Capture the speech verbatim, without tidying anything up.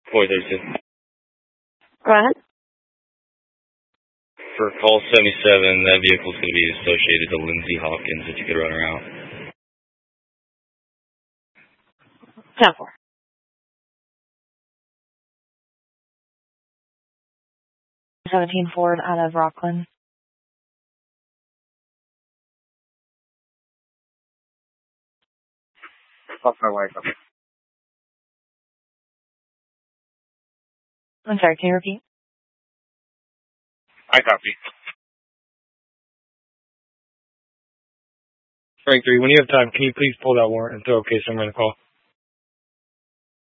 four thirty-two. Go ahead. For call seventy-seven, that vehicle's going to be associated to Lindsay Hawkins if you could run her out. ten four. seventeen Ford out of Rockland. Off my way. Okay. I'm sorry, can you repeat? I copy. Frank three, when you have time, can you please pull that warrant and throw a case number in the call?